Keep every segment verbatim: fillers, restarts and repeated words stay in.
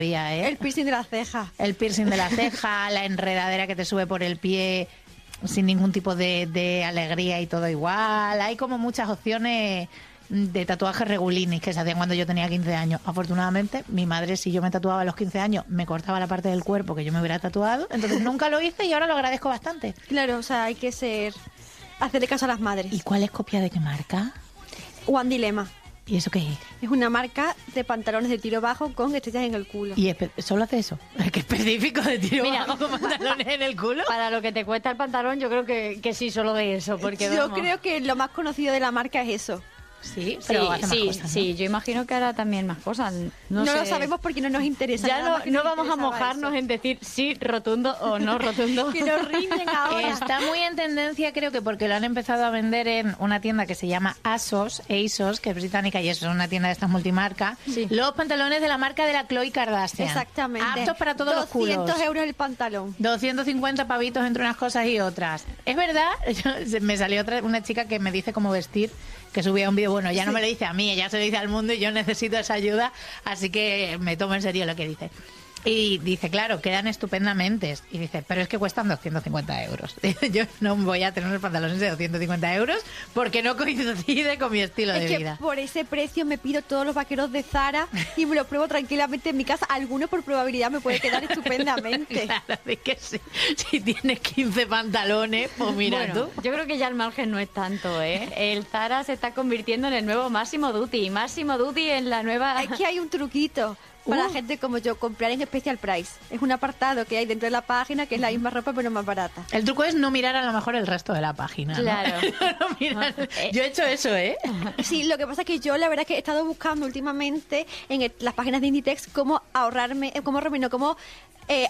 ¿eh? El piercing de la ceja. El piercing de la ceja, la enredadera que te sube por el pie sin ningún tipo de, de alegría y todo igual. Hay como muchas opciones de tatuajes regulinis que se hacían cuando yo tenía quince años. Afortunadamente, mi madre, si yo me tatuaba a los quince años, me cortaba la parte del cuerpo que yo me hubiera tatuado. Entonces nunca lo hice y ahora lo agradezco bastante. Claro, o sea, hay que ser... hacerle caso a las madres. ¿Y cuál es copia de qué marca? One Dilemma. ¿Y eso qué es? Es una marca de pantalones de tiro bajo con estrellas en el culo. ¿Y espe- solo hace eso? ¿Qué específico de tiro Mira, bajo con pantalones en el culo? Para lo que te cuesta el pantalón, yo creo que, que sí, solo de eso. Porque, Yo vamos. creo que lo más conocido de la marca es eso. Sí, Sí, pero hace más sí, cosas, ¿no? sí, yo imagino que hará también más cosas. No, No, sé. lo sabemos porque no nos interesa. Ya nada no, más que no nos vamos a interesaba mojarnos eso. en decir sí rotundo o no rotundo. Que nos rinden ahora. Está muy en tendencia, creo que porque lo han empezado a vender en una tienda que se llama ASOS, ASOS, que es británica y eso es una tienda de estas multimarcas. Sí. Los pantalones de la marca de la Khloe Kardashian. Exactamente. Aptos para todos los culos. doscientos euros el pantalón. doscientos cincuenta pavitos entre unas cosas y otras. Es verdad, yo- me salió otra, una chica que me dice cómo vestir, que subía un vídeo, bueno, ya no me lo dice a mí, ella se lo dice al mundo y yo necesito esa ayuda, así que me tomo en serio lo que dice. Y dice, claro, quedan estupendamente. Y dice, pero es que cuestan doscientos cincuenta euros. Yo no voy a tener unos pantalones de doscientos cincuenta euros porque no coincide con mi estilo Es de que vida. por ese precio me pido todos los vaqueros de Zara y me los pruebo tranquilamente en mi casa. Alguno por probabilidad me puede quedar estupendamente. Claro, es que si, si tienes quince pantalones, pues mira Bueno, tú. yo creo que ya el margen no es tanto, ¿eh? El Zara se está convirtiendo en el nuevo Máximo Duty. Máximo Duty en la nueva... Es que hay un truquito para Uh. gente como yo, comprar en Special Price. Es un apartado que hay dentro de la página que es la misma ropa pero más barata. El truco es no mirar a lo mejor el resto de la página, ¿no? Claro. No mirar- Yo he hecho eso, ¿eh? Sí, lo que pasa es que yo la verdad es que he estado buscando últimamente en el- las páginas de Inditex cómo ahorrarme, eh, cómo ahorrarme, no, cómo... Eh,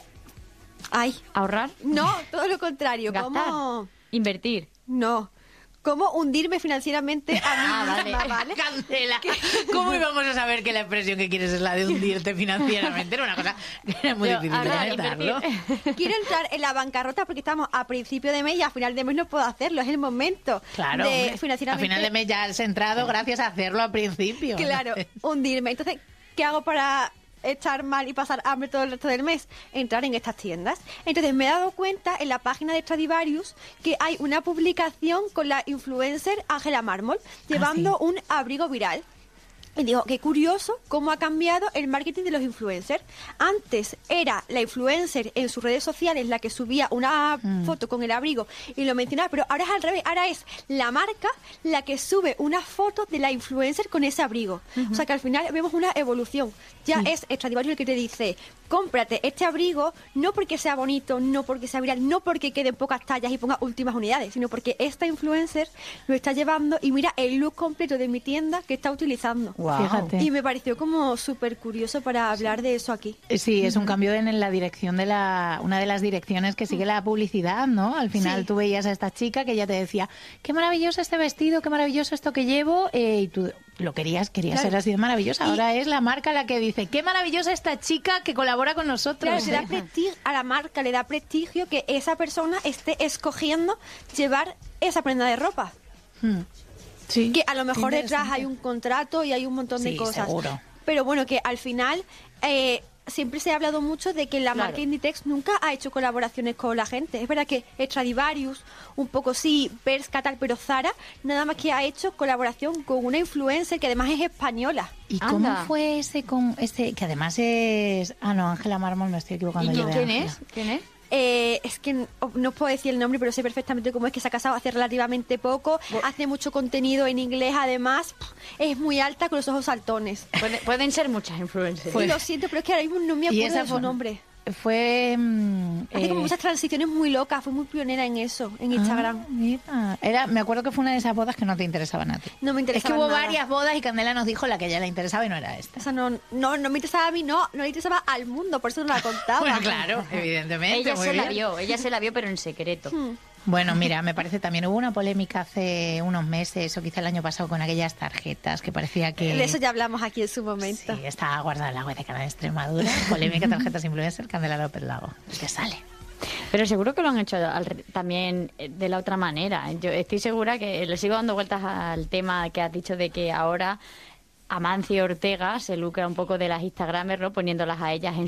ay, ¿Ahorrar? no, todo lo contrario, ¿Gastar? cómo... ¿Invertir? No, cómo hundirme financieramente a mí Ah, vale. misma, ¿vale? Cancela. ¿Cómo íbamos a saber que la expresión que quieres es la de hundirte financieramente? Era una cosa que era muy Yo, difícil de ahorrar, comentarlo. invertir. Quiero entrar en la bancarrota porque estamos a principio de mes y a final de mes no puedo hacerlo, es el momento Claro, de hombre, a financieramente... final de mes ya has entrado gracias a hacerlo al principio. Claro, hundirme. Entonces, ¿qué hago para estar mal y pasar hambre todo el resto del mes? Entrar en estas tiendas. Entonces, me he dado cuenta en la página de Stradivarius que hay una publicación con la influencer Ángela Mármol llevando sí. un abrigo viral. Y digo, qué curioso cómo ha cambiado el marketing de los influencers. Antes era la influencer en sus redes sociales la que subía una Mm. foto con el abrigo y lo mencionaba, pero ahora es al revés. Ahora es la marca la que sube una foto de la influencer con ese abrigo. O sea que al final vemos una evolución. Ya Sí. es Stradivarius el que te dice, cómprate este abrigo no porque sea bonito, no porque sea viral, no porque queden pocas tallas y ponga últimas unidades, sino porque esta influencer lo está llevando y mira el look completo de mi tienda que está utilizando. Guau. Fíjate. Y me pareció como súper curioso para hablar de eso aquí. Sí, es un cambio en la dirección de la, una de las direcciones que sigue la publicidad, ¿no? Al final Sí. tú veías a esta chica que ya te decía, qué maravilloso este vestido, qué maravilloso esto que llevo, eh, y tú lo querías, querías Claro. ser así de maravillosa. Y- Ahora es la marca la que dice, qué maravillosa esta chica que colabora con nosotros. Claro, le da ¿eh? prestigio a la marca, le da prestigio que esa persona esté escogiendo llevar esa prenda de ropa. Hmm. Sí. Que a lo mejor Qué detrás interesante. hay un contrato y hay un montón de Sí, cosas. seguro. Pero bueno, que al final eh, siempre se ha hablado mucho de que la Claro. marca Inditex nunca ha hecho colaboraciones con la gente. Es verdad que Stradivarius, un poco sí, Bershka tal, pero Zara nada más que ha hecho colaboración con una influencer que además es española. ¿Y cómo Anda. fue ese con ese que además es ah no, Ángela Mármol, me estoy equivocando ¿Y yo de quién Ángela. es? ¿Quién es? Eh, es que no, no os puedo decir el nombre, pero sé perfectamente cómo es, que se ha casado hace relativamente poco, hace mucho contenido en inglés, además es muy alta con los ojos saltones. Pueden, pueden ser muchas influencers. Y lo siento, pero es que ahora mismo no me Y acuerdo esa de su fue- nombre. Fue mm, Hace como eh, muchas transiciones muy locas, fue muy pionera en eso, en Instagram. Ah, mira. Era, me acuerdo que fue una de esas bodas que no te interesaban a ti. No me Es que interesaba hubo nada. varias bodas y Candela nos dijo la que a ella le interesaba y no era esta. O sea, no, no, no me interesaba a mí, no, no le interesaba al mundo, por eso no la contaba. Bueno, claro, evidentemente. Ella muy se la bien. vio, ella se la vio, pero en secreto. Hmm. Bueno, mira, me parece también hubo una polémica hace unos meses o quizá el año pasado con aquellas tarjetas que parecía que... De eso ya hablamos aquí en su momento. Sí, estaba guardada en la web de Canal Extremadura. Polémica tarjetas influencer, Candela López Lago. ¿Qué sale? Pero seguro que lo han hecho al re- también eh, de la otra manera. Yo estoy segura que le sigo dando vueltas al tema que has dicho de que ahora Amancio Ortega se lucra un poco de las Instagramers, ¿no? Poniéndolas a ellas en